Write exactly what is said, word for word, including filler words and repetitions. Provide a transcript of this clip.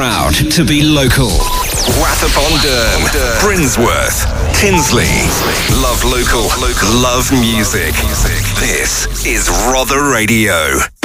proud to be local. Wath-upon-Dearne, Brinsworth, Tinsley. Love local, love music. This is Rother Radio.